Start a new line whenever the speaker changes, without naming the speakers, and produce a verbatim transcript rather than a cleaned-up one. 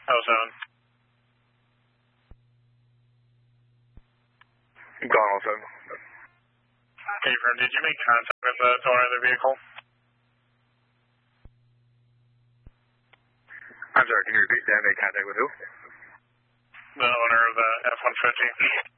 oh seven.
Gone oh seven.
Confirm, did you make contact with the owner of the vehicle?
I'm sorry, can you repeat that? Made contact with who?
The owner of the F one fifty.